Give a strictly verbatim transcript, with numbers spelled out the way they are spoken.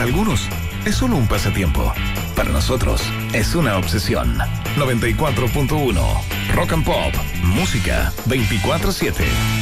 Para algunos, es solo un pasatiempo. Para nosotros, es una obsesión. noventa y cuatro punto uno Rock and Pop. Música veinticuatro siete.